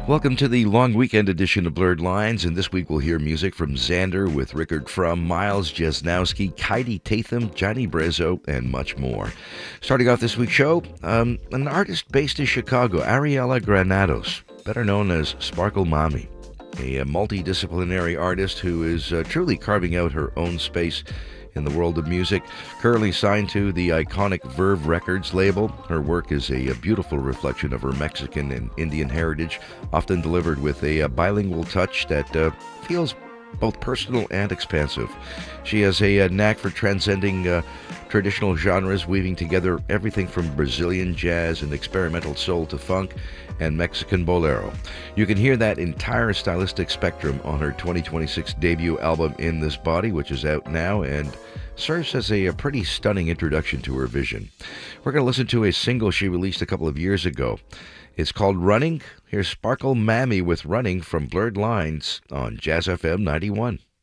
Welcome to the long weekend edition of Blurred Lines, and this week we'll hear music from Xander with Rickard Frum, Miles Jesnowski, Kaidi Tatham, Johnny Brezzo, and much more. Starting off this week's show, an artist based in Chicago, Ariella Granados, better known as Sparkle Mami, a multidisciplinary artist who is truly carving out her own space in the world of music. Currently signed to the iconic Verve Records label, her work is a beautiful reflection of her Mexican and Indian heritage, often delivered with a bilingual touch that feels both personal and expansive. She has a knack for transcending traditional genres, weaving together everything from Brazilian jazz and experimental soul to funk and Mexican bolero. You can hear that entire stylistic spectrum on her 2026 debut album In This Body, which is out now and serves as a pretty stunning introduction to her vision. We're going to listen to a single she released a couple of years ago. It's called Running. Here's Sparkle Mami with Running from Blurred Lines on Jazz FM 91.